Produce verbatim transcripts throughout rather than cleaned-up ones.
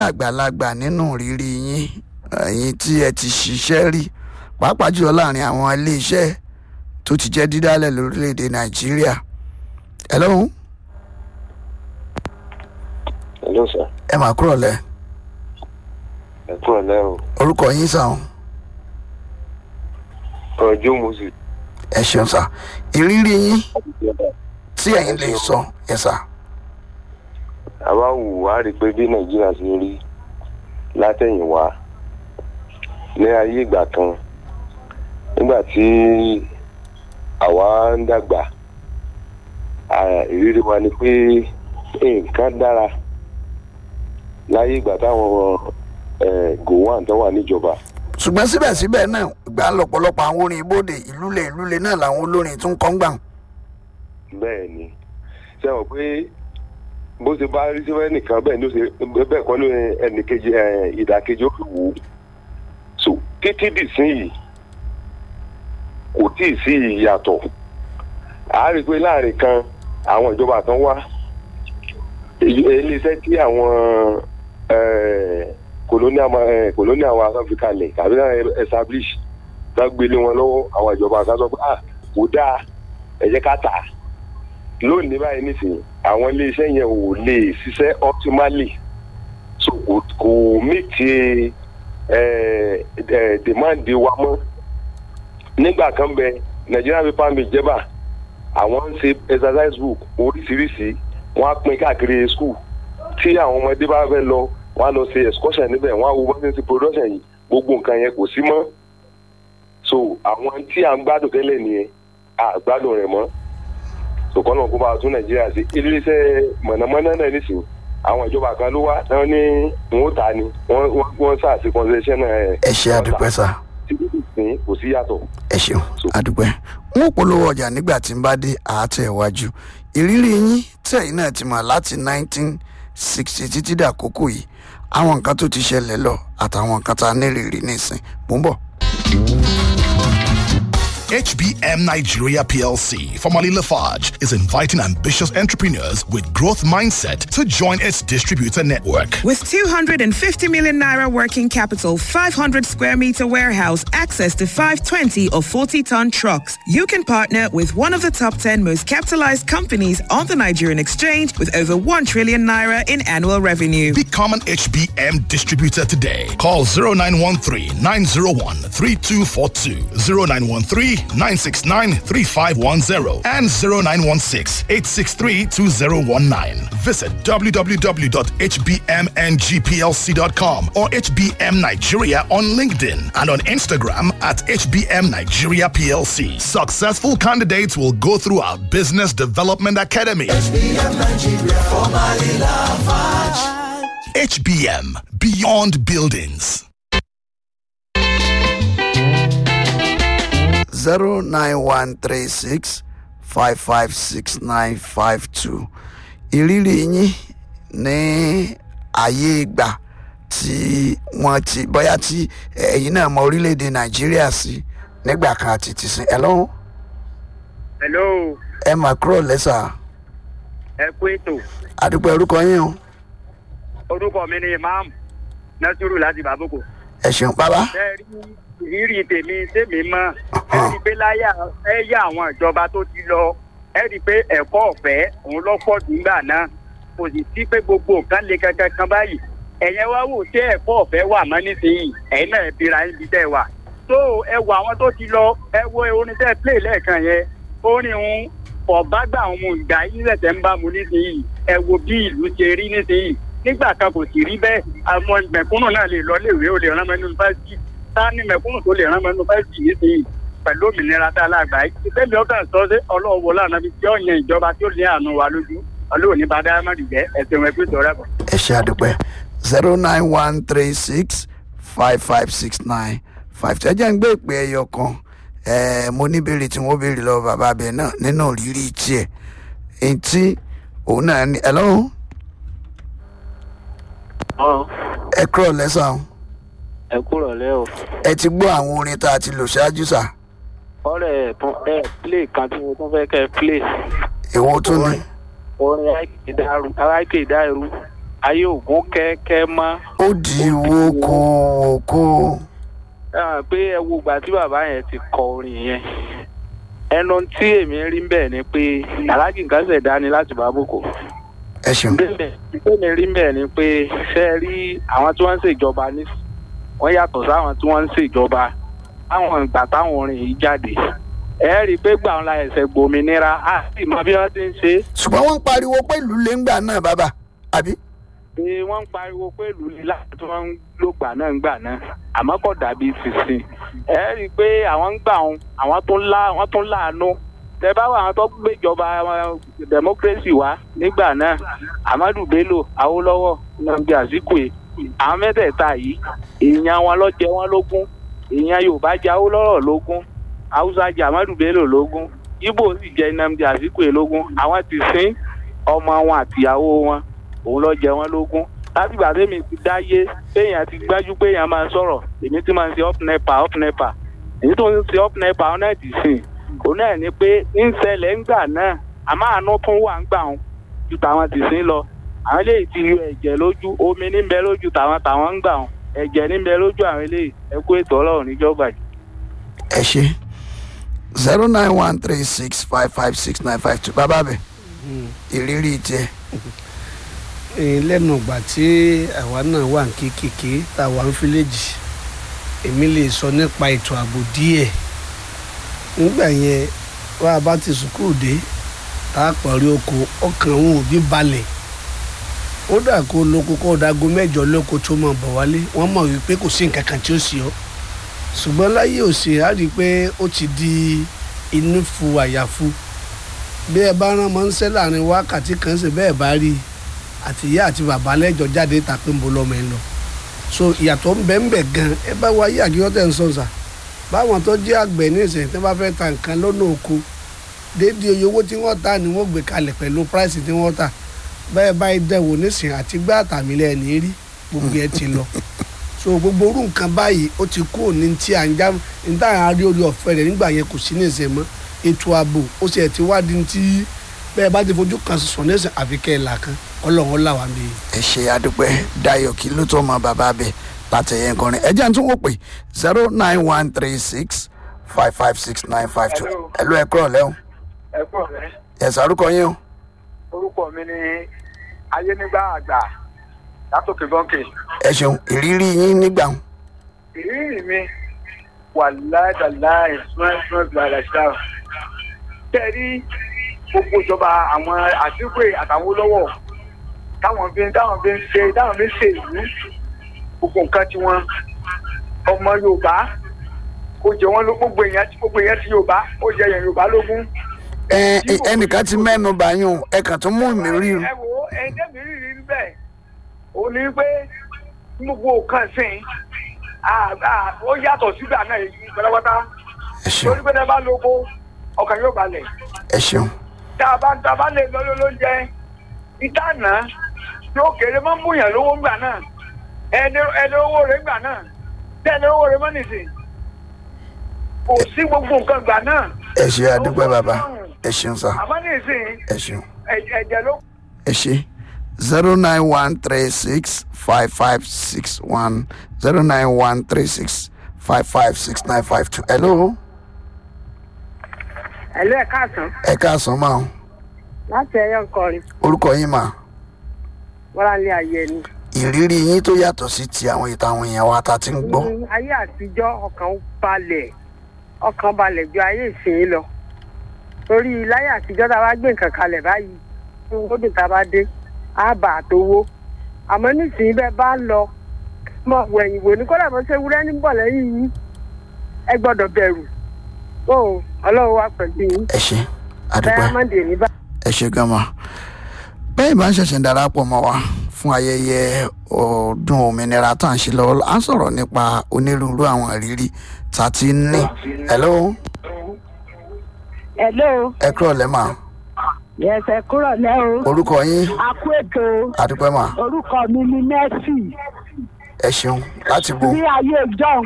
àgbàlagbà nínú ìrírí yín ẹ̀yin tí ẹ ti ṣiṣẹ́ rí pàápàá jùlọ láàrin àwọn iléeṣẹ́ tó ti jẹ́ dídálẹ̀ lórílẹ̀‐èdè nàìjíríà. hello. hello sir. ẹ máa kúrò lẹ. ẹ kúrò lẹ o. orúkọ yín sàn. ọjọ́ mọ́sí. ẹ ṣeun sà. ìrírí yín tí ẹ̀yin lè sọ ẹ sà. àwa wù wá rí i pé bí nàìjíríà ṣe rí látẹ̀yìnwá ní ayé ìgbà kan nígbà tí àwa ń dàgbà ìrírí wa ni pé nǹkan dára láyé ìgbà táwọn gowon tó wà níjọba. ṣùgbọ́n síbẹ̀síbẹ̀ náà gbà lọ́pọ̀lọpọ̀ àwọn orin ibodè ìlúlẹ̀ ìlúlẹ̀ náà làwọn olórin tún kọ́ ń gbà. bẹ́ẹ̀ ni ṣé o pé bó ṣe bá rí síbẹ̀ nìkan bẹ́ẹ̀ ni ó ṣe bẹ́ẹ̀ kọ́ ló ẹnìkejì ìdàkejì ó fi wò ó. so títí dì sí yìí kò tí ì sí ìyàtọ̀ a rí i pé láàrin kan àwọn ìjọba kan wá iléeṣẹ́ tí àwọn colonial wa kan fi kalẹ̀ tàbí establish tó gbélé wọn lọ́wọ́ àwọn ìjọba kan sọ pé ah kò dáa ẹ jẹ́ ká tà á lónìí báyìí nísìnyí àwọn iléeṣẹ́ yẹn ò lè ṣiṣẹ́ optimally so kò meet demand wa mọ́ nígbà kan bẹ Nigerian paper mill jẹba àwọn ń ṣe exercise book oríṣiríṣi wọn á pín káàkiri school tí àwọn ọmọdé bá fẹ́ lọ wọn á lọ ṣe excursion níbẹ̀ wọn á wo bọ́sẹ̀ sí production yìí gbogbo nǹkan yẹn kò sí mọ́ so àwọn tí à ń gbádùn tẹ́lẹ̀ nìyẹn à gbádùn rẹ̀ mọ́ sòkò náà kó bá tún Nàìjíríà sí iléeṣẹ́ mọ̀nàmọ́ná náà nísìnyí àwọn ìjọba kan ló wá náà ní wọn ó ta ni wọ́n ṣàṣì concession náà. ẹ ṣe àdúpẹ́ sá. kò sí yàtọ̀. ẹ ṣeun àdúpẹ́ wọn ò polówó ọjà nígbà tí ń bá dé àátẹ̀ iwájú ìrírí yín tẹ̀yìn náà ti mọ̀ láti nineteen sixty títí dàkókò yìí àwọn nǹkan tó ti ṣẹlẹ̀ lọ àtàwọn nǹkan tá a nírìírí nísìn mò ń bọ̀. H B M Nigeria P L C, formerly Lafarge, is inviting ambitious entrepreneurs with growth mindset to join its distributor network. With two hundred fifty million naira working capital, five hundred square meter warehouse, access to five twenty or forty ton trucks, you can partner with one of the top ten most capitalized companies on the Nigerian exchange with over one trillion naira in annual revenue. Become an H B M distributor today. Call zero nine one three, nine zero one, three two four two, zero nine one three, nine six nine, three five one zero and zero nine one six, eight six three, two zero one nine. Visit w w w dot h b m n g p l c dot com or H B M Nigeria on LinkedIn and on Instagram at H B M Nigeria P L C. Successful candidates will go through our Business Development Academy. H B M Nigeria, formerly Lafarge. H B M, Beyond Buildings. zero nine one three six five five six nine five two ìrírí yín ní ayé ìgbà tí wọ́n ti bóyá tí ẹ̀yin náà mọ orílẹ̀-èdè nàìjíríà sí nígbà kan àti ti sin. hello. hello. ẹ mà kúrò lẹ́sà. ẹ kú ètò. àdúgbò orúkọ yín o. orúkọ mi ni imam nasiru láti bàbókò. ẹ ṣeun bàbá. ìrírí tèmi tèmi mọ ẹ rí i pé láyà ẹ yá àwọn ìjọba tó ti lọ ẹ rí i pé ẹ̀kọ́ ọ̀fẹ́ òun lọ pọ̀ jù ńgbà náà kò sì sí pé gbogbo nǹkan le kankan kan báyìí ẹ̀yẹn wá wò ṣé ẹ̀kọ́ ọ̀fẹ́ wà mọ́ nísìnyí ẹ̀yin náà ẹ bira níbi tẹ́ ẹ wà tó ẹ wo àwọn tó ti lọ ẹ wo orin tẹ́ ẹ play lẹ́ẹ̀kan yẹn orin òun ọ̀bágbà òun ìgbà yìí ṣẹ̀ṣẹ̀ ń bá mu nísìnyí ẹ wo bí ìlú ṣe rí nísìnyí nígbà kan kò sì rí bẹ́ẹ̀ àwọn mẹ̀kúnnù náà lè lọ léèwé ó lè rán mọ́ yunifásitì ta ni mẹ̀kúnnù tó lè rán mọ́ yunifásitì nísìnyí pẹ̀lú òmìnira tá a lágbà yìí ìfẹ́mi ọkàn sọ sí ọlọ́wọ́ lánàá bí tí ó yan ìjọba tí ó lé àánú wa lójú ọlọ́wọ́ ní bàdá amadi jẹ́ ẹ̀sìn wọn pé sọ̀rọ̀ ẹ̀bọ̀. ẹ ṣe àdúpẹ́ zero nine one three six five five six nine five two ẹ jẹ́ ń gbé ìpè ẹyọ kan mo ní béèrè tí wọ́n béèrè lọ́wọ́ bàbá abẹ náà nínú rírí tiẹ̀ etí òun náà ní ẹ lọ́wọ́ ẹ kúrò lẹ́sàn-án. ẹ kúrò lẹ́ o. ẹ ti gbọ́ àwọn orin tá a ti lò ṣáájú sà. ọ̀rẹ́ ẹ play kan tí mo tún fẹ́ kẹ́ play. èwo tún ni. orin aike ìdáru ayé ògún kẹ́kẹ́ mọ́. ó di woko woko. pé ẹ wo ìgbà tí bàbá yẹn ti kọ orin yẹn ẹnu tí èmi rí bẹ́ẹ̀ ni pé aláàjì nǹkan ṣẹ̀dá ni láti bá bòkò. ẹ ṣeun. èmi rí bẹ́ẹ̀ ni pé ṣe rí àwọn tí wọ́n ń ṣèjọba ní wọ́n yàtọ̀ sáwọn tí wọ́n ń ṣèjọba àwọn ìgbà táwọn orin yìí jáde ẹ rí i pé gbà wọn la ẹsẹ̀ gbòmìnira á sì mọ bí wọ́n ti ń ṣe. ṣùgbọ́n wọ́n ń pariwo pé ìlú lè ń gbà náà bàbá àbí. pé wọ́n ń pariwo pé ìlú lè láti tí wọ́n ń lò gbà náà ń gbà náà àmọ́ kò dàbí sísìn ẹ rí i pé àwọn ń gbà wọn àwọn tó ń lá wọ́n tó ń láàánú tẹ bá wà àwọn tó gbéjọba democracy wá nígbà náà Amadu Bello Awólọ́wọ̀ Nnamdi Azikiwe àwọn mẹ́tẹ̀ẹ̀ta yìí èèyàn wọn ló jẹ wọ́n lógún èèyàn Yorùbá jẹ Awólọ́wọ̀ lógún Haúsá jẹ Amadu Bello lógún Ìgbò sì jẹ Nnamdi Azikiwe lógún àwọn ti sin ọmọ wọn àtìyàwó wọn òun ló jẹ wọ́n lógún láti ìgbà tẹ́mi ti dáyé péyàn ti gbájú péyàn máa ń sọ̀rọ̀ èmi ti máa ń ṣe up nepa up nepa èyí tó ń ṣe up nepa ọ̀nà ìdìsìn òun náà ni pé ń ṣẹlẹ̀ ńgbà náà àmọ́ àánú tún wà ń gbà wọn ju tàwọn ti sìn lọ àwọn eléyìí ti yọ ẹ̀jẹ̀ lójú omi ní bẹ lójú tàwọn tàwọn ń gbà wọn ẹ̀jẹ̀ ní bẹ lójú àwọn eléyìí ẹ kú ètò Ọlọ́run níjọba yìí. ẹ ṣe zero nine one three six five five six nine five two bàbá bẹ ìrírí tiẹ̀. lẹ́nu ìgbà tí àwa náà wà ní kékeré tá a wà ní fíléèjì èmi lè sọ nípa ètò ààbò díẹ̀ nígbà yẹn wá a bá ti sùkúrù dé tá a parí oko ọkàn òun òbí balẹ̀ ó dà kó lóko kó dago mẹ́jọ lóko tó máa bọ̀ wálé wọ́n mọ̀ wípé kò sí nǹkan kan tí ó sì ọ́ ṣùgbọ́n láyé òsè á rí i pé ó ti di inú fu àyàfu bí ẹ bá rán mọ́ ń ṣẹ́ láàrin wákàtí kan ṣe bẹ́ẹ̀ bá rí i àti ìyá àti bàbá lẹ́jọ́ jáde ta pé ń bo lọ́mọ ẹ lọ so ìyàtọ̀ ń bẹ ń bẹ gan ẹ bá wáyé àjọyọ̀ tẹ̀ ń sọ̀sà báwọn tó jẹ́ àgbẹ̀ ní ìsìn tí wọ́n bá fẹ́ ta nǹkan lọ́nà oko déédéé oye owó tí wọ́n ta ni wọ́n gbé kalẹ̀ pẹ̀lú price tí wọ́n ta bẹ́ẹ̀ báyìí dẹ̀wò nísìn àti gbá àtàmílẹ̀ ní rí gbogbo ẹ ti lọ so gbogbo orú nǹkan báyìí ó ti kú ní tí à ń já ní tá à ń rí orí ọ̀fẹ́ rẹ̀ nígbà yẹn kò sí ní ìsìn mọ́ ètò ààbò ó sì ẹ̀ ti wá di ti bẹ́ẹ̀ bá ti fojú kan sùn ní ìsìn àfikẹ́ ìlà kan Ọlọ́run là wà mí. ẹ ṣe àdúpẹ́ Dayọ̀ kí ló tó mọ bàbá bẹ̀ láti ẹ̀yẹ nǹkan rìn ẹ̀jẹ̀ tún wò pé zero nine one three six five five six nine five two ẹ̀lú ẹ̀ kúrọ̀ lẹ́hùn. ẹ kúrọ̀ lẹ́. ẹ̀sà orúkọ yín o. orúkọ mi ni ayénígbà àgbà látòkè gọ́ǹkè. ẹ ṣeun ìrírí yín nígbà wọn. ìrírí mi wà láìdáláì small blood ṣáà. tẹ́rí gbogbo ìjọba àwọn Àtíkù àtàwọn olówó táwọn fi táwọn fi ń ṣe táwọn fi ń ṣe ìlú gbogbo nǹkan tí wọn ọmọ Yorùbá kò jẹ wọn ló gbogbo èèyàn tí gbogbo èèyàn ti Yorùbá ó jẹ èèyàn Yorùbá lógún. ẹnìkan ti mẹ́nu bàyún ẹ kàn tún mú mi rí. ẹ wo ẹjẹ mi rí rí bẹ́ẹ̀ ó ní pé gbogbo nǹkan sìn ó yàtọ̀ sígbà náà pátápátá lórí pé ẹ bá lóko ọkàn yóò balẹ̀. ẹ ṣeun. tá a bá tá a bá lè lọ lóúnjẹ ìdáná yóò kéré mọ́ múyàn lówó ńgbà náà ẹni ẹni owó rẹ̀ ńgbà náà tẹ́ni owó rẹ̀ mọ́ nìsín kò sí gbogbo nǹkan gbà náà. ẹ ṣe àdúgbò bàbá ẹ ṣeun sá. àmọ́ nìsín ẹ ṣeun. ẹ̀jẹ̀ ló. ẹ ṣe zero nine one three six five five six one zero nine one three six five five six nine five two. hello. hello ẹ káàsán. ẹ káàsán máa. láti ẹyọ nkọrin. orúkọ yín mà. Bọ́láńlé Ayẹni. ìrírí yín tó yàtọ̀ sí ti àwọn ìtàn àwọn èèyàn wa ta ti ń gbọ́. ayé àtijọ́ ọkàn balẹ̀ ọkàn balẹ̀ ju ayé ìsìn lọ torí láyé àtijọ́ tá a bá gbé nǹkan kalẹ̀ báyìí owó dùn tá a bá dé á bà á tówó àmọ́ nísìnyí bẹ́ẹ̀ bá lọ mọ̀ wẹ̀yìn wò ní kódà bó ṣe wúrẹ́ ní bọ̀ lẹ́yìn yìí ẹ gbọ́dọ̀ bẹ̀rù ó Ọlọ́run wà pẹ̀lú yín. ẹ ṣe àdúpẹ́ ẹ ṣe gan ma bẹ́ẹ̀ bá ń ṣẹ̀ṣẹ̀ darapọ̀ mọ́ wa fún ayẹyẹ ọdún òmìnira tá à ń ṣe lọ́wọ́ à ń sọ̀rọ̀ nípa onírúurú àwọn ìrírí tá a ti ní. hello. hello. ẹ kúrọ̀ lẹ́ mà. yes ẹ kúrọ̀ lẹ́ o. orúkọ yín. a kú ètò. àdúpẹ́ mà. orúkọ mi ni Mercy. ẹ ṣeun láti bo. ní ayé john.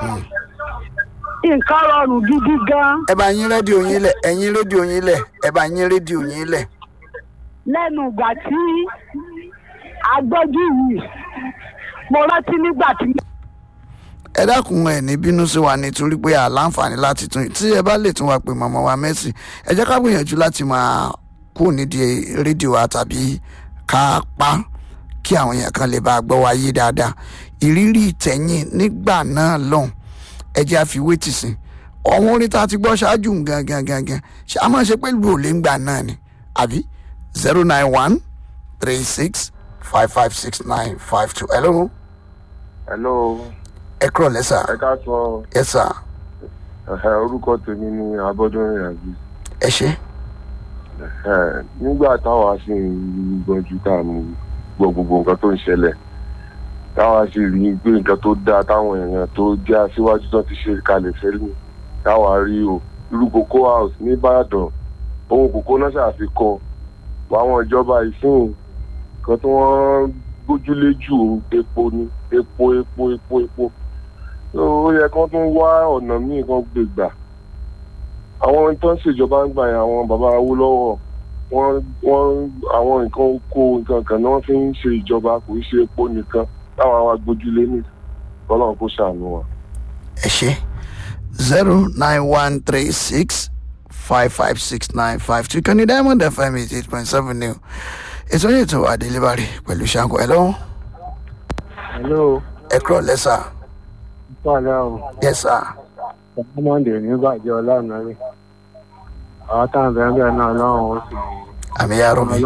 nǹkan rọrùn gidi gan. ẹ bá yín rédíò yín lẹ̀ ẹ yín rédíò yín lẹ̀ ẹ bá yín rédíò yín lẹ̀. lẹ́nu ìgbà tí agbọ́jú yìí mo rántí nígbà tí. ẹ dákun ẹ ní bínú sí wa nítorí pé àlàǹfààní láti tún tí ẹ bá lè tún wa pé màmá wa Mercy ẹ jẹ́ ká gbìyànjú láti máa kú nídìí rédíò wa tàbí ká pa kí àwọn èèyàn kan lè bá gbọ́ wa yé dáadáa ìrírí ìtẹ̀yìn nígbà náà lọ́hùn ẹ jẹ́ àfiwé tì sí ọ̀hún orin tá a ti gbọ́ ṣáájú gangan gangan ṣe a máa ṣe pé lu òlé ńgbà náà ni àbí zero nine one three six five five six nine five two. hello. hello. ẹ kúrò lẹ́sà. ẹ ká sọ. yes sir. orúkọ tèmi ni Abọ́dúnrin Àbí. ẹ ṣe. nígbà táwa sì ń gbọ́njú tá à ń gbọ́ gbogbo nǹkan tó ń ṣẹlẹ̀ táwa sì rí i pé nǹkan tó dáa táwọn èèyàn tó jẹ́ aṣíwájú tó ti ṣe kalẹ̀ sẹ́yìn táwa rí o irú Cocoa House ní Ìbàdàn ohun kòkó náà ṣàfikọ́ àwọn ìjọba ìsìn kan tí wọ́n gbójúlé jù epo ni epo epo epo epo ó yẹ kán tún wá ọ̀nà míì kan gbé gbà àwọn tó ń ṣèjọba ń gbà yẹn àwọn bàbá Awólọ́wọ̀ wọ́n wọ́n àwọn nǹkan oko nǹkan kan ni wọ́n fi ń ṣe ìjọba kò í ṣe epo nìkan táwọn àwa gbójúlé ní Ọlọ́run kó ṣàánú wa. ẹ ṣe zero nine one three six five five six nine five two kan ní Diamond F M eighty eight point seven new ètò yìí tó Adélébárí pẹ̀lú Ṣáńkó. hello. hello. ẹ kúrò lẹ́sà. ìpàdé o. yes sir. Diamond ní bàjẹ́ ọlọ́run rí àwọn táwọn bẹ́ẹ̀ bẹ́ẹ̀ náà lọ́rùn ó sì. àmì yàrá mi.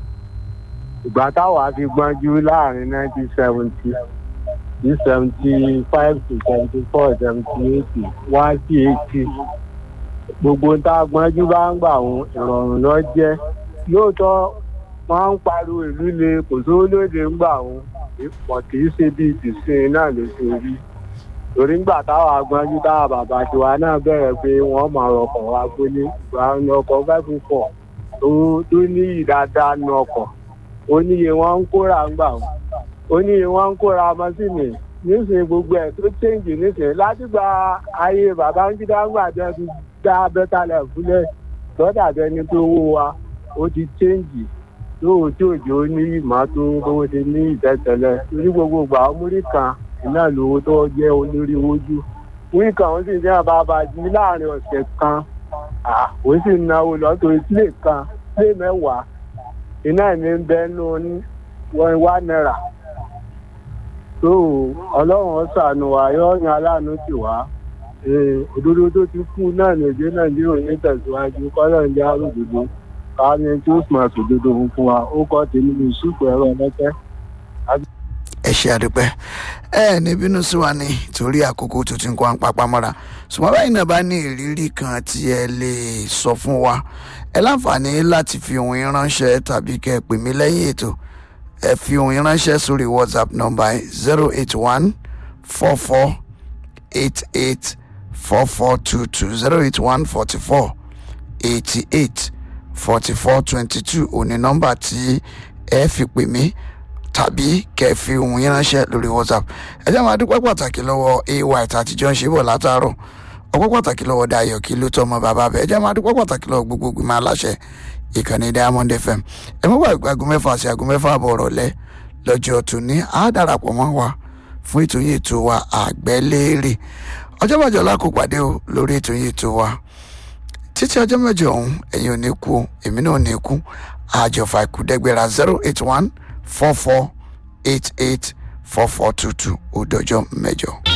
ìgbà táwa fi gbọ́njú láàrin nineteen seventy sí seventy five to seventy four seventy eight wá sí eighty gbogbo tá a gbọ́njú bá ń gbà wọn ìrọ̀rùn lọ jẹ́ lóòótọ́ wọ́n ń pariwo ìlú le kò sówó lóde ń gbà wọn pọ̀ kì í ṣe bíi tìsín náà ló ṣe rí torí ńgbà táwa gbọ́njú táwa bàbá tiwa náà bẹ̀rẹ̀ pé wọ́n máa rọkọ̀ wá gbélé ìgbà ọkọ̀ five four tó ní ìdáadáa nu ọkọ̀ ó níye wọ́n ń kóra ń gbà wọn ó níye wọ́n ń kóra mọ́sìnì nísìnyí gbogbo ẹ̀ tó ṣéǹjì nísìnyí látìgbà ayé Babangida ń gbà jẹ́ ti dá bẹ́tàlẹ̀ fúnlẹ̀ lọ́dà bẹni tó owó wa ó ti ṣéǹjì lóò tí òjò ní ìmọ̀ tó bówó ti ní ìtẹ́tẹ́lẹ̀ torí gbogbo ìgbà múrí kan iná lówó tó jẹ́ olórí ojú múrí kan ó sì ní àbábá jí láàrin ọ̀sẹ̀ kan ó sì náwó lọ́tọ̀ sílé kan sílé mẹ́wàá iná ní bẹ́ẹ̀nù wọn wá náírà tó ọlọ́run ṣàánú wa yóò yan aláàánú tì wá òdodo tó ti kú náà nìjẹ́ nàìjíríà ní tẹ̀síwájú kọ́lọ̀ ń jẹ́ àrùdòdó káàní tí ó sì máa sòdodo fún wa ó kọ́ tèmi ní ìṣùkú ẹ̀rọ ọlọ́tẹ́. ẹ ṣe àdúpẹ́ ẹ ní bínú sí wa ní torí àkókò tó ti ń kó àpapá mọ́ra ṣùgbọ́n báyìí náà bá ní ìrírí kan tí ẹ lè sọ fún wa ẹ láǹfààní láti fi ohùn yín ránṣẹ́ tàbí kẹ́ ẹ pè mí lẹ́yìn ètò ẹ fi ohùn yín ránṣẹ́ sórí WhatsApp nọ́mbà zero eight one four four eight eight four four two two zero eight one forty four eighty eight forty four twenty two òní nọ́mbà tí ẹ fi pè mí tàbí kẹ́ fi ohùn yín ránṣẹ́ lórí WhatsApp ẹ jẹ́ máa dúpẹ́ pàtàkì lọ́wọ́ ay tàtijọ́ ń ṣe bọ̀ látàárọ̀ ọpẹ́ pàtàkì lọ́wọ́ Dayọ̀ kí ló tọmọ bàbá bẹ́ẹ̀ ẹ jẹ́ máa dúpẹ́ pàtàkì lọ́wọ́ gbogbo ìgbìmọ̀ aláṣẹ ìkànnì Diamond F M ẹ mọ́ wà aago mẹ́fà sí aago mẹ́fà àbọ̀ ọ̀rọ̀lẹ́ lọ́jọ́ tòní á darapọ̀ mọ́ wa fún ètò yìí ètò wa àgbẹ́lérè ọjọ́ mẹ́jọ lákò pàdé o lórí ètò yìí ètò wa títí ọjọ́ mẹ́jọ ọ̀hún ẹ̀yin ò ní kú o èmi náà ò ní kú àjọfà ìkúdẹ́gbẹ̀rà zero eight one four four eight eight four four two two ó dọjọ́ mẹ́jọ.